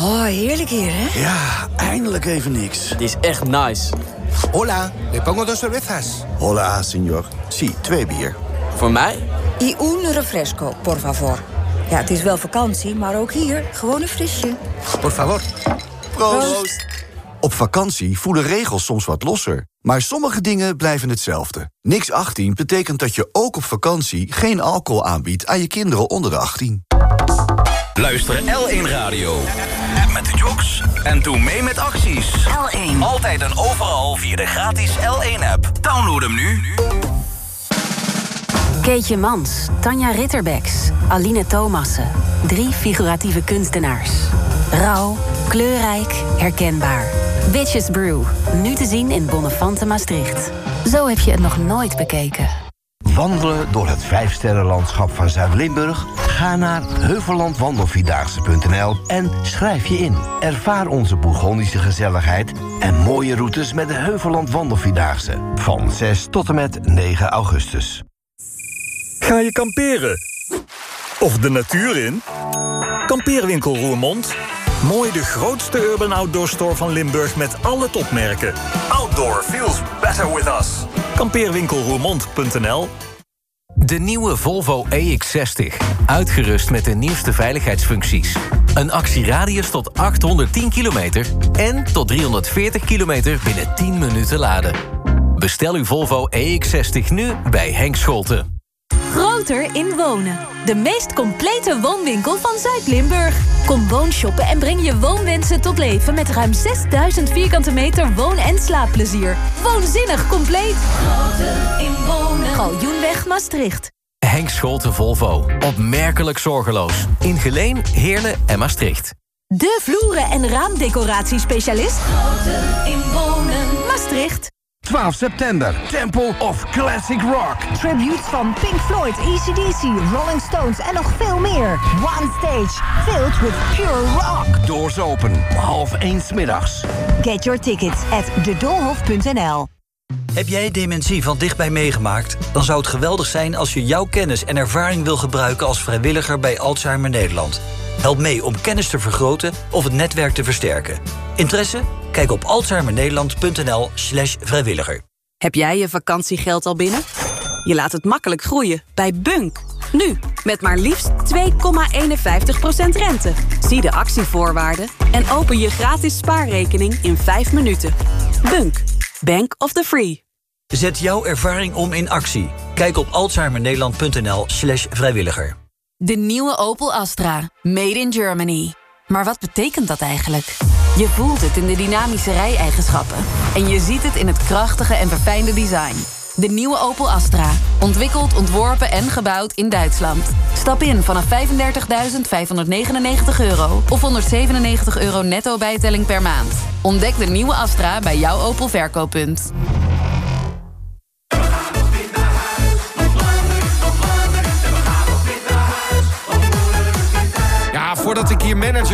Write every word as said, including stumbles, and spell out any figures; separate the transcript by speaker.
Speaker 1: Oh, heerlijk hier, hè?
Speaker 2: Ja, eindelijk even niks.
Speaker 3: Het is echt nice.
Speaker 4: Hola, le pongo dos cervezas.
Speaker 2: Hola, señor. Sí, twee bier.
Speaker 3: Voor mij?
Speaker 1: Y un refresco, por favor. Ja, het is wel vakantie, maar ook hier gewoon een frisje.
Speaker 4: Por favor.
Speaker 2: Proost.
Speaker 1: Proost.
Speaker 2: Op vakantie voelen regels soms wat losser. Maar sommige dingen blijven hetzelfde. Niks achttien betekent dat je ook op vakantie geen alcohol aanbiedt aan je kinderen onder de achttien.
Speaker 5: Luister L één Radio. App met de jocks en doe mee met acties.
Speaker 6: L één.
Speaker 5: Altijd en overal via de gratis L één-app. Download hem nu.
Speaker 6: Keetje Mans, Tanja Ritterbeks, Aline Thomassen. Drie figuratieve kunstenaars. Rauw, kleurrijk, herkenbaar. Bitches Brew, nu te zien in Bonnefante Maastricht. Zo heb je het nog nooit bekeken.
Speaker 7: Wandelen door het vijfsterrenlandschap van Zuid-Limburg? Ga naar heuvelland wandelvierdaagse punt n l en schrijf je in. Ervaar onze Bourgondische gezelligheid en mooie routes met de Heuvelland Wandelvierdaagse. Van zes tot en met negen augustus.
Speaker 8: Ga je kamperen? Of de natuur in? Kampeerwinkel Roermond. Mooi de grootste urban outdoor store van Limburg met alle topmerken. Outdoor feels better with us. kampeerwinkel roermond punt n l.
Speaker 9: De nieuwe Volvo E X zestig. Uitgerust met de nieuwste veiligheidsfuncties. Een actieradius tot achthonderdtien kilometer... en tot driehonderdveertig kilometer binnen tien minuten laden. Bestel uw Volvo E X zestig nu bij Henk Scholten.
Speaker 10: Groter in wonen. De meest complete woonwinkel van Zuid-Limburg. Kom woonshoppen en breng je woonwensen tot leven... met ruim zesduizend vierkante meter woon- en slaapplezier. Woonzinnig compleet. Groter in wonen. Galjoenweg Maastricht.
Speaker 9: Henk Scholten Volvo. Opmerkelijk zorgeloos. In Geleen, Heerlen en Maastricht.
Speaker 10: De vloeren- en raamdecoratiespecialist. Groter in wonen. Maastricht.
Speaker 7: twaalf september, Temple of Classic Rock.
Speaker 11: Tributes van Pink Floyd, A C D C, Rolling Stones en nog veel meer. One stage, filled with pure rock.
Speaker 7: Doors open, half één 's middags.
Speaker 11: Get your tickets at de doolhof punt n l.
Speaker 12: Heb jij dementie van dichtbij meegemaakt? Dan zou het geweldig zijn als je jouw kennis en ervaring wil gebruiken als vrijwilliger bij Alzheimer Nederland. Help mee om kennis te vergroten of het netwerk te versterken. Interesse? Kijk op alzheimernederland punt n l slash vrijwilliger.
Speaker 13: Heb jij je vakantiegeld al binnen? Je laat het makkelijk groeien bij Bunk. Nu, met maar liefst twee komma eenenvijftig procent rente. Zie de actievoorwaarden en open je gratis spaarrekening in vijf minuten. Bunk. Bank of the Free.
Speaker 12: Zet jouw ervaring om in actie. Kijk op alzheimernederland punt n l slash vrijwilliger.
Speaker 14: De nieuwe Opel Astra. Made in Germany. Maar wat betekent dat eigenlijk? Je voelt het in de dynamische rijeigenschappen. En je ziet het in het krachtige en verfijnde design. De nieuwe Opel Astra. Ontwikkeld, ontworpen en gebouwd in Duitsland. Stap in vanaf vijfendertigduizend vijfhonderdnegenennegentig euro... of honderdzevenennegentig euro netto bijtelling per maand. Ontdek de nieuwe Astra bij jouw Opel verkooppunt.
Speaker 4: Ja, voordat ik hier manager